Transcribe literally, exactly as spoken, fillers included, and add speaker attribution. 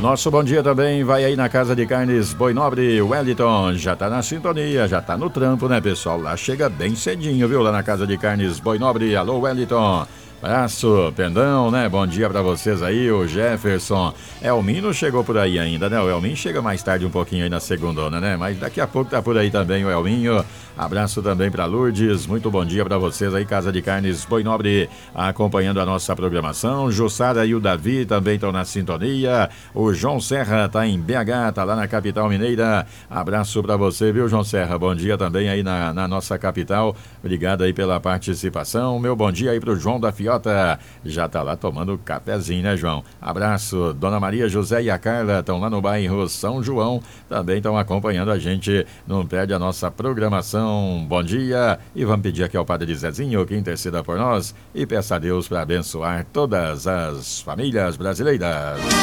Speaker 1: nosso bom dia também vai aí na Casa de Carnes Boi Nobre. Wellington já tá na sintonia, já tá no trampo, né, pessoal? Lá chega bem cedinho, viu? Lá na Casa de Carnes Boi Nobre. Alô, Wellington. Abraço, Pendão, né? Bom dia pra vocês aí, o Jefferson. Elmin não chegou por aí ainda, né? O Elmin chega mais tarde um pouquinho aí na segundona, né? Mas daqui a pouco tá por aí também o Elminho. Abraço também pra Lourdes. Muito bom dia pra vocês aí, Casa de Carnes Boi Nobre, acompanhando a nossa programação. Jussara e o Davi também estão na sintonia. O João Serra tá em B H, tá lá na capital mineira. Abraço pra você, viu, João Serra? Bom dia também aí na, na nossa capital. Obrigado aí pela participação. Meu bom dia aí pro João da Fiota. Já tá lá tomando cafezinho, né, João? Abraço. Dona Maria José e a Carla estão lá no bairro São João. Também estão acompanhando a gente. Não perde a nossa programação. Bom dia. E vamos pedir aqui ao Padre Zezinho que interceda por nós e peça a Deus para abençoar todas as famílias brasileiras.